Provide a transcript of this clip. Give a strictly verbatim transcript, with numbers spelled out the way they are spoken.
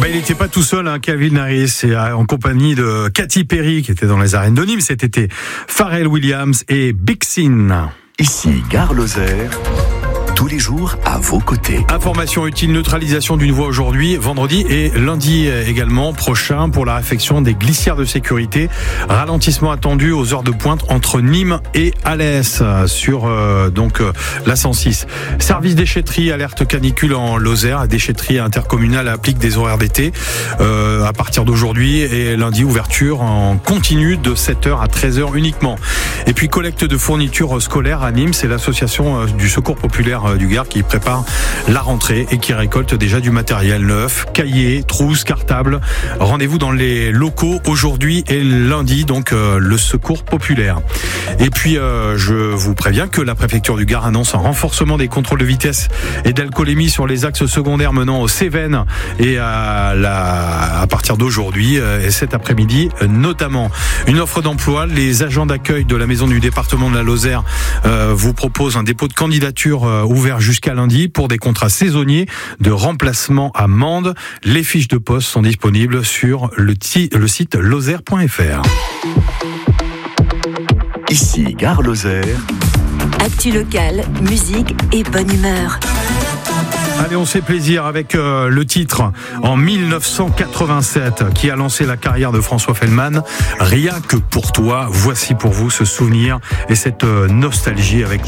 il n'était pas tout seul, hein, Calvin Harris, et en compagnie de Katy Perry qui était dans les arènes de Nîmes cet été, Pharrell Williams et Big Sean. Ici Gare Lozère, tous les jours à vos côtés. Information utile, neutralisation d'une voie aujourd'hui, vendredi et lundi également prochain pour la réfection des glissières de sécurité. Ralentissement attendu aux heures de pointe entre Nîmes et Alès sur euh, donc euh, la cent six. Service déchetterie, alerte canicule en Lozère. Déchetterie intercommunale applique des horaires d'été euh, à partir d'aujourd'hui et lundi ouverture en continu de sept heures à treize heures uniquement. Et puis collecte de fournitures scolaires à Nîmes, c'est l'association du Secours populaire du Gard qui prépare la rentrée et qui récolte déjà du matériel neuf, cahiers, trousses, cartables. Rendez-vous dans les locaux aujourd'hui et lundi, donc euh, le Secours populaire. Et puis euh, je vous préviens que la préfecture du Gard annonce un renforcement des contrôles de vitesse et d'alcoolémie sur les axes secondaires menant aux Cévennes et à, la, à partir d'aujourd'hui euh, et cet après-midi notamment. Une offre d'emploi, les agents d'accueil de la maison du département de la Lozère euh, vous proposent un dépôt de candidature euh, ouvert jusqu'à lundi pour des contrats saisonniers de remplacement à Mende. Les fiches de poste sont disponibles sur le, t- le site lozère point f r. Ici Gare Lozère. Actu locale, musique et bonne humeur. Allez, on se fait plaisir avec euh, le titre en dix-neuf cent quatre-vingt-sept qui a lancé la carrière de François Feldman. Rien que pour toi, voici pour vous ce souvenir et cette euh, nostalgie avec